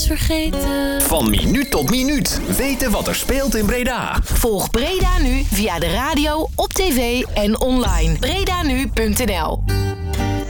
alles vergeten. Van minuut tot minuut weten wat er speelt in Breda. Volg Breda Nu via de radio, op tv en online. BredaNu.nl